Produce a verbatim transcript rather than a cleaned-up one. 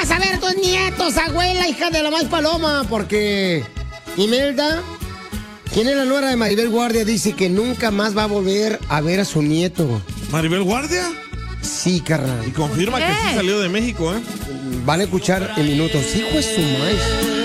vas a ver tus nietos, abuela, hija de la maíz paloma? Porque Imelda, quien es la nuera de Maribel Guardia, dice que nunca más va a volver a ver a su nieto. ¿Maribel Guardia? Sí, carnal. Y confirma que sí salió de México, ¿eh? Van a escuchar en minutos. Hijo de su maíz.